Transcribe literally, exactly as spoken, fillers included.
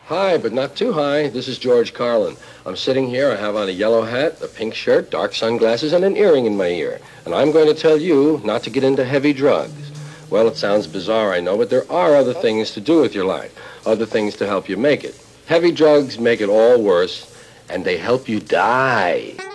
High, but not too high. This is George Carlin. I'm sitting here. I have on a yellow hat, a pink shirt, dark sunglasses, and an earring in my ear. And I'm going to tell you not to get into heavy drugs. Well, it sounds bizarre, I know, but there are other things to do with your life, other things to help you make it. Heavy drugs make it all worse, and they help you die.